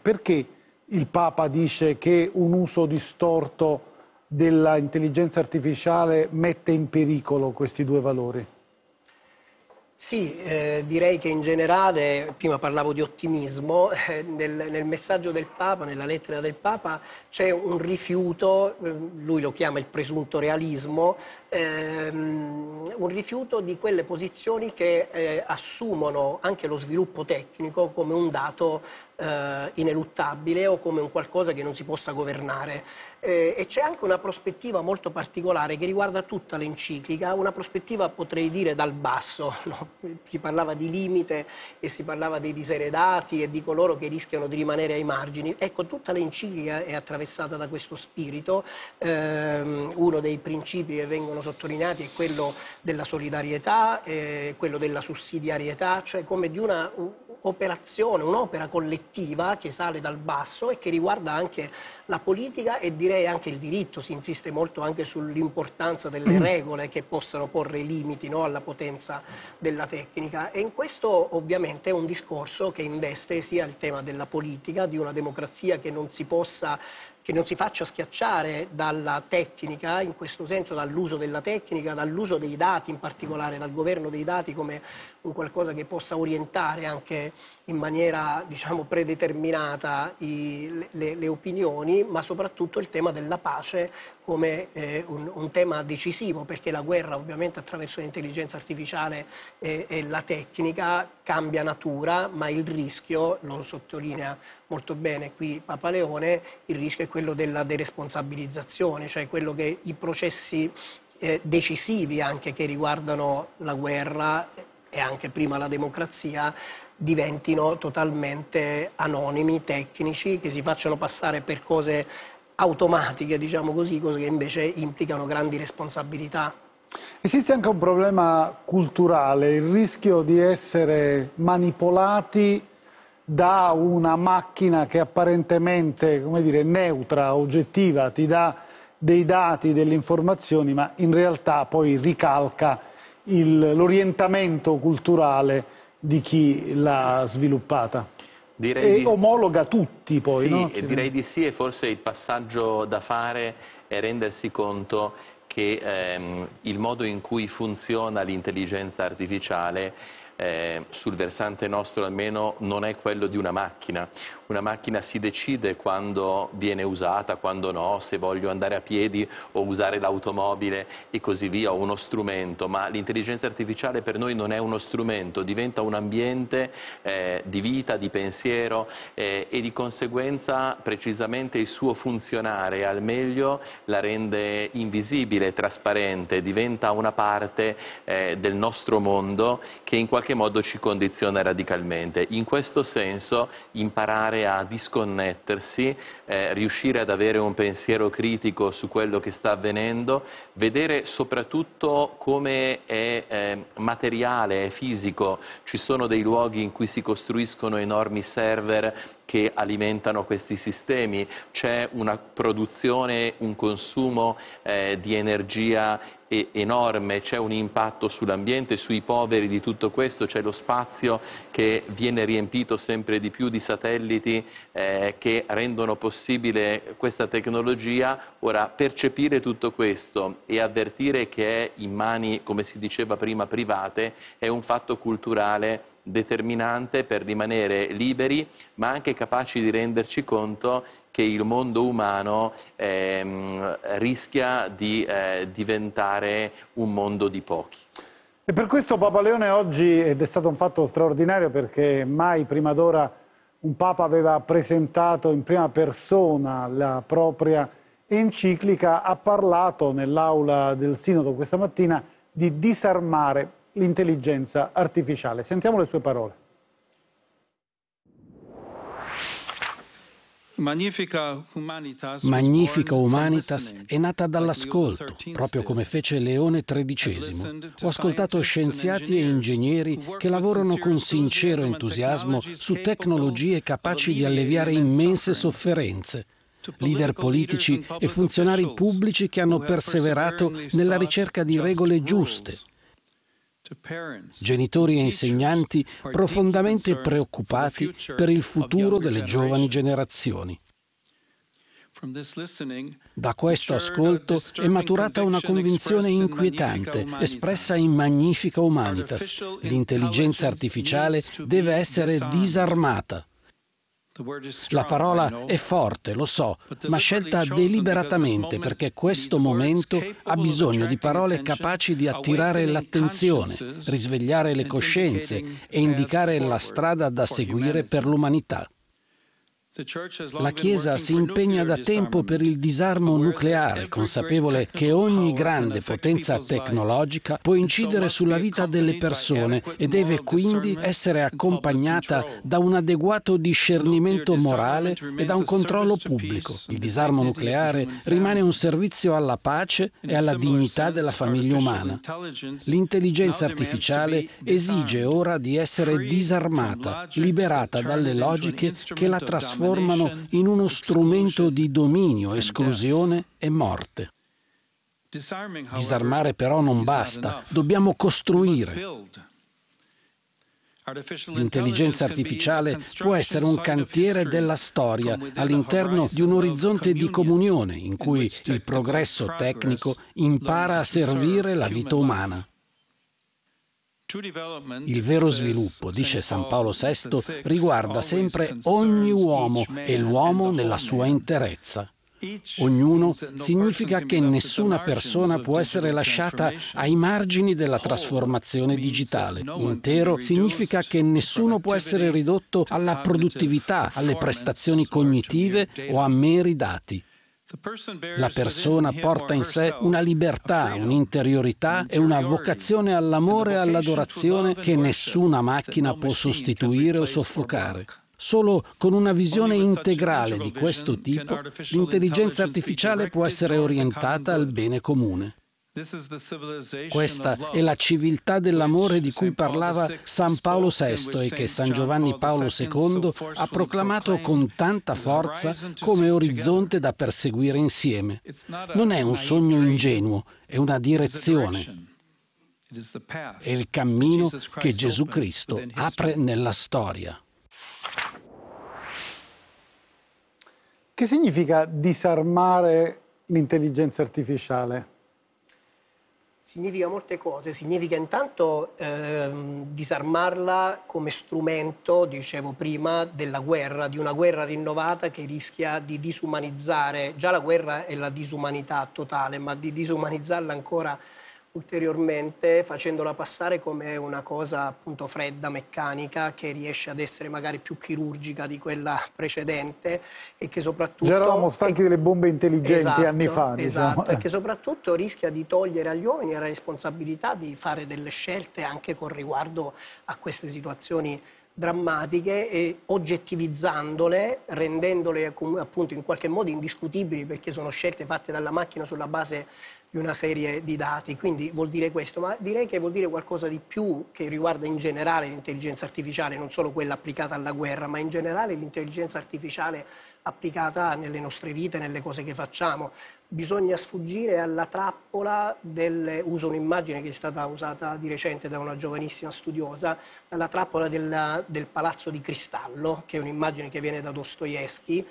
perché il Papa dice che un uso distorto dell'intelligenza artificiale mette in pericolo questi due valori? Sì, direi che in generale, prima parlavo di ottimismo, nel messaggio del Papa, nella lettera del Papa c'è un rifiuto, lui lo chiama il presunto realismo, un rifiuto di quelle posizioni che assumono anche lo sviluppo tecnico come un dato ineluttabile o come un qualcosa che non si possa governare. E c'è anche una prospettiva molto particolare che riguarda tutta l'enciclica, una prospettiva potrei dire dal basso, no? Si parlava di limite e si parlava dei diseredati e di coloro che rischiano di rimanere ai margini. Ecco, tutta l'enciclica è attraversata da questo spirito, uno dei principi che vengono sottolineati è quello della solidarietà, quello della sussidiarietà, cioè come di una operazione, un'opera collettiva che sale dal basso e che riguarda anche la politica e direi anche il diritto. Si insiste molto anche sull'importanza delle regole che possano porre limiti, no, alla potenza della tecnica, e in questo ovviamente è un discorso che investe sia il tema della politica, di una democrazia che non si faccia schiacciare dalla tecnica, in questo senso dall'uso della tecnica, dall'uso dei dati, in particolare dal governo dei dati come un qualcosa che possa orientare anche in maniera, diciamo, predeterminata le opinioni, ma soprattutto il tema della pace come un tema decisivo, perché la guerra ovviamente attraverso l'intelligenza artificiale e la tecnica cambia natura, ma il rischio, lo sottolinea molto bene qui Papa Leone, il rischio è quello della deresponsabilizzazione, cioè quello che i processi decisivi anche che riguardano la guerra e anche prima la democrazia diventino totalmente anonimi, tecnici, che si facciano passare per cose automatiche, diciamo così, cose che invece implicano grandi responsabilità. Esiste anche un problema culturale, il rischio di essere manipolati da una macchina che apparentemente, come dire, neutra, oggettiva, ti dà dei dati, delle informazioni, ma in realtà poi ricalca l'orientamento culturale di chi l'ha sviluppata. E omologa tutti poi, sì, no? Direi di sì, e forse il passaggio da fare è rendersi conto che il modo in cui funziona l'intelligenza artificiale sul versante nostro almeno non è quello di una macchina. Una macchina si decide quando viene usata, quando no, se voglio andare a piedi o usare l'automobile e così via, o uno strumento, ma l'intelligenza artificiale per noi non è uno strumento, diventa un ambiente di vita, di pensiero e di conseguenza precisamente il suo funzionare al meglio la rende invisibile, trasparente, diventa una parte del nostro mondo che in qualche modo ci condiziona radicalmente. In questo senso imparare a disconnettersi, riuscire ad avere un pensiero critico su quello che sta avvenendo, vedere soprattutto come è materiale, è fisico, ci sono dei luoghi in cui si costruiscono enormi server che alimentano questi sistemi, c'è una produzione, un consumo di energia enorme, c'è un impatto sull'ambiente, sui poveri di tutto questo, c'è lo spazio che viene riempito sempre di più di satelliti che rendono possibile questa tecnologia. Ora, percepire tutto questo e avvertire che è in mani, come si diceva prima, private, è un fatto culturale determinante per rimanere liberi, ma anche capaci di renderci conto che il mondo umano rischia di diventare un mondo di pochi. E per questo Papa Leone oggi, ed è stato un fatto straordinario perché mai prima d'ora un Papa aveva presentato in prima persona la propria enciclica, ha parlato nell'aula del Sinodo questa mattina di disarmare l'intelligenza artificiale. Sentiamo le sue parole. Magnifica Humanitas è nata dall'ascolto, proprio come fece Leone XIII. Ho ascoltato scienziati e ingegneri che lavorano con sincero entusiasmo su tecnologie capaci di alleviare immense sofferenze. Leader politici e funzionari pubblici che hanno perseverato nella ricerca di regole giuste. Genitori e insegnanti profondamente preoccupati per il futuro delle giovani generazioni. Da questo ascolto è maturata una convinzione inquietante, espressa in Magnifica Humanitas: l'intelligenza artificiale deve essere disarmata. La parola è forte, lo so, ma scelta deliberatamente perché questo momento ha bisogno di parole capaci di attirare l'attenzione, risvegliare le coscienze e indicare la strada da seguire per l'umanità. La Chiesa si impegna da tempo per il disarmo nucleare, consapevole che ogni grande potenza tecnologica può incidere sulla vita delle persone e deve quindi essere accompagnata da un adeguato discernimento morale e da un controllo pubblico. Il disarmo nucleare rimane un servizio alla pace e alla dignità della famiglia umana. L'intelligenza artificiale esige ora di essere disarmata, liberata dalle logiche che la trasformano in uno strumento di dominio, esclusione e morte. Disarmare però non basta, dobbiamo costruire. L'intelligenza artificiale può essere un cantiere della storia all'interno di un orizzonte di comunione in cui il progresso tecnico impara a servire la vita umana. Il vero sviluppo, dice San Paolo VI, riguarda sempre ogni uomo e l'uomo nella sua interezza. Ognuno significa che nessuna persona può essere lasciata ai margini della trasformazione digitale. Intero significa che nessuno può essere ridotto alla produttività, alle prestazioni cognitive o a meri dati. La persona porta in sé una libertà, un'interiorità e una vocazione all'amore e all'adorazione che nessuna macchina può sostituire o soffocare. Solo con una visione integrale di questo tipo, l'intelligenza artificiale può essere orientata al bene comune. Questa è la civiltà dell'amore di cui parlava San Paolo VI e che San Giovanni Paolo II ha proclamato con tanta forza come orizzonte da perseguire insieme. Non è un sogno ingenuo, è una direzione. È il cammino che Gesù Cristo apre nella storia. Che significa disarmare l'intelligenza artificiale? Significa molte cose, significa intanto disarmarla come strumento, dicevo prima, della guerra, di una guerra rinnovata che rischia di disumanizzare, già la guerra è la disumanità totale, ma di disumanizzarla ancora ulteriormente, facendola passare come una cosa appunto fredda, meccanica, che riesce ad essere magari più chirurgica di quella precedente e che soprattutto... Già eravamo stanchi delle bombe intelligenti esatto, anni fa. Esatto, e che soprattutto rischia di togliere agli uomini la responsabilità di fare delle scelte anche con riguardo a queste situazioni drammatiche e oggettivizzandole, rendendole appunto in qualche modo indiscutibili perché sono scelte fatte dalla macchina sulla base di una serie di dati. Quindi vuol dire questo, ma direi che vuol dire qualcosa di più che riguarda in generale l'intelligenza artificiale, non solo quella applicata alla guerra, ma in generale l'intelligenza artificiale applicata nelle nostre vite, nelle cose che facciamo. Bisogna sfuggire alla trappola uso un'immagine che è stata usata di recente da una giovanissima studiosa, alla trappola del palazzo di cristallo, che è un'immagine che viene da Dostoevskij.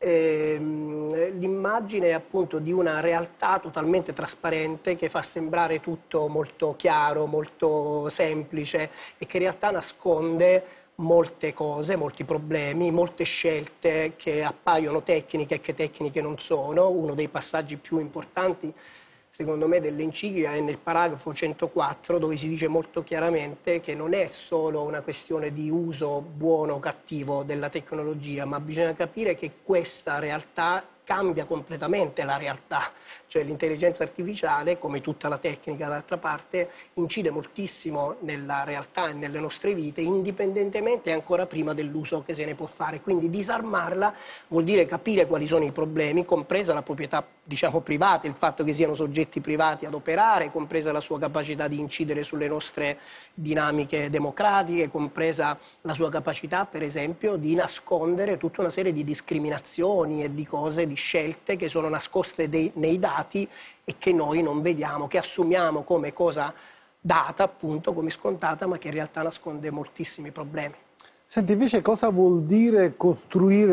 L'immagine è appunto di una realtà totalmente trasparente che fa sembrare tutto molto chiaro, molto semplice e che in realtà nasconde molte cose, molti problemi, molte scelte che appaiono tecniche e che tecniche non sono. Uno dei passaggi più importanti secondo me dell'enciclica è nel paragrafo 104, dove si dice molto chiaramente che non è solo una questione di uso buono o cattivo della tecnologia, ma bisogna capire che questa realtà cambia completamente la realtà, cioè l'intelligenza artificiale, come tutta la tecnica d'altra parte, incide moltissimo nella realtà e nelle nostre vite, indipendentemente e ancora prima dell'uso che se ne può fare. Quindi disarmarla vuol dire capire quali sono i problemi, compresa la proprietà, diciamo, privata, il fatto che siano soggetti privati ad operare, compresa la sua capacità di incidere sulle nostre dinamiche democratiche, compresa la sua capacità, per esempio, di nascondere tutta una serie di discriminazioni e di cose, di scelte che sono nascoste nei dati e che noi non vediamo, che assumiamo come cosa data appunto come scontata, ma che in realtà nasconde moltissimi problemi. Appunto come scontata, ma che in realtà nasconde moltissimi problemi. Senti, invece cosa vuol dire costruire